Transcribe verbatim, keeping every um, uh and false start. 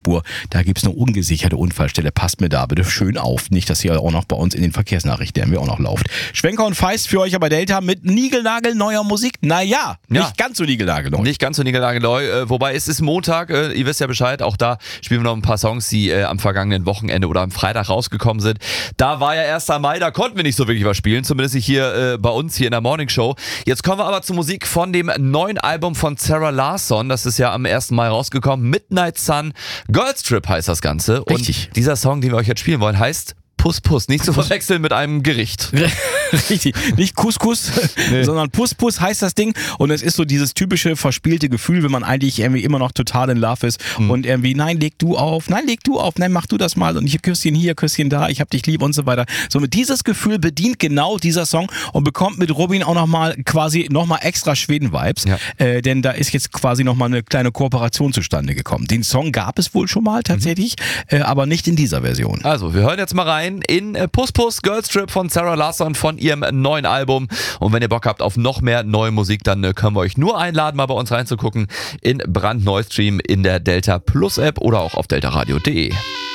Spur. Da gibt es eine ungesicherte Unfallstelle. Passt mir da bitte schön auf. Nicht, dass ihr auch noch bei uns in den Verkehrsnachrichten irgendwie auch noch lauft. Schwenker und Feist für euch aber Delta mit niegelnagelneuer Musik. Naja, nicht Ja. ganz so niegelnagelneu. Nicht ganz so niegelnagelneu, äh, wobei es ist Montag, äh, ihr wisst ja Bescheid, auch da spielen wir noch ein paar Songs, die äh, am vergangenen Wochenende oder am Freitag rausgekommen sind. Da war ja erster Mai, da konnten wir nicht so wirklich was spielen, zumindest nicht hier äh, bei uns hier in der Morning Show. Jetzt kommen wir aber zur Musik von dem neuen Album von Sarah Larsson, das ist ja am ersten Mai rausgekommen, Midnight Sun, Girls Trip heißt das Ganze. Richtig. Und dieser Song, den wir euch jetzt spielen wollen, heißt Puss Puss, nicht zu verwechseln mit einem Gericht. Richtig, nicht Couscous, Nee. sondern Puss Puss heißt das Ding und es ist so dieses typische verspielte Gefühl, wenn man eigentlich irgendwie immer noch total in Love ist Mhm. und irgendwie, nein, leg du auf, nein, leg du auf, nein, mach du das mal und ich Küsschen hier, Küsschen da, ich hab dich lieb und so weiter. So mit dieses Gefühl bedient genau dieser Song und bekommt mit Robin auch nochmal quasi nochmal extra Schweden-Vibes, Ja. äh, denn da ist jetzt quasi nochmal eine kleine Kooperation zustande gekommen. Den Song gab es wohl schon mal tatsächlich, äh, aber nicht in dieser Version. Also, wir hören jetzt mal rein in äh, Puss Puss, Girls Trip von Sarah Larsson von ihrem neuen Album. Und wenn ihr Bock habt auf noch mehr neue Musik, dann äh, können wir euch nur einladen, mal bei uns reinzugucken in brandneu Stream in der Delta Plus App oder auch auf delta radio punkt de.